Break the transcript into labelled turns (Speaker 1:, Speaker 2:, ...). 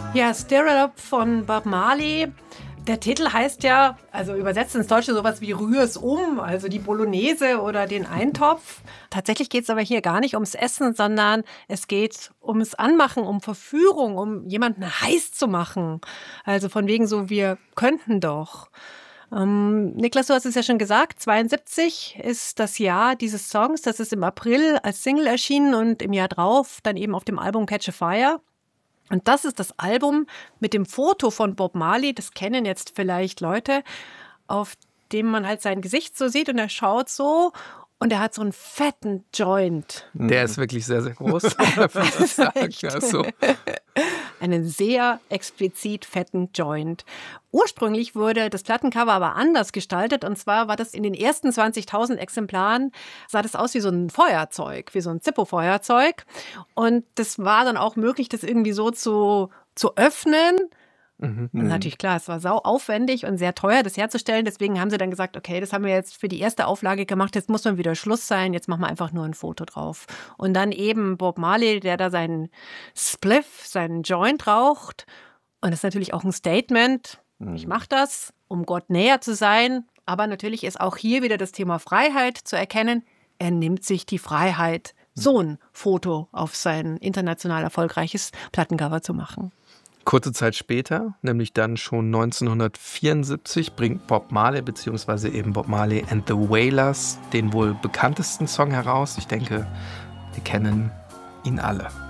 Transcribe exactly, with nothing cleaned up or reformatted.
Speaker 1: Ja, Stir It Up von Bob Marley. Der Titel heißt ja, also übersetzt ins Deutsche sowas wie Rühr's um, also die Bolognese oder den Eintopf. Tatsächlich geht es aber hier gar nicht ums Essen, sondern es geht ums Anmachen, um Verführung, um jemanden heiß zu machen. Also von wegen so, wir könnten doch. Ähm, Niklas, du hast es ja schon gesagt, zweiundsiebzig ist das Jahr dieses Songs. Das ist im April als Single erschienen und im Jahr drauf dann eben auf dem Album Catch a Fire. Und das ist das Album mit dem Foto von Bob Marley, das kennen jetzt vielleicht Leute, auf dem man halt sein Gesicht so sieht und er schaut so und er hat so einen fetten Joint.
Speaker 2: Der ist wirklich sehr, sehr groß.
Speaker 1: Ja, so. Einen sehr explizit fetten Joint. Ursprünglich wurde das Plattencover aber anders gestaltet und zwar war das in den ersten zwanzigtausend Exemplaren, sah das aus wie so ein Feuerzeug, wie so ein Zippo-Feuerzeug und das war dann auch möglich, das irgendwie so zu, zu öffnen. Mhm. Und natürlich klar, es war sau aufwendig und sehr teuer, das herzustellen. Deswegen haben sie dann gesagt, okay, das haben wir jetzt für die erste Auflage gemacht, jetzt muss dann wieder Schluss sein, jetzt machen wir einfach nur ein Foto drauf. Und dann eben Bob Marley, der da seinen Spliff, seinen Joint raucht. Und das ist natürlich auch ein Statement. Mhm. Ich mache das, um Gott näher zu sein. Aber natürlich ist auch hier wieder das Thema Freiheit zu erkennen. Er nimmt sich die Freiheit, so ein Foto auf sein international erfolgreiches Plattencover zu machen.
Speaker 2: Kurze Zeit später, nämlich dann schon neunzehnhundertvierundsiebzig, bringt Bob Marley bzw. eben Bob Marley and the Wailers den wohl bekanntesten Song heraus. Ich denke, wir kennen ihn alle.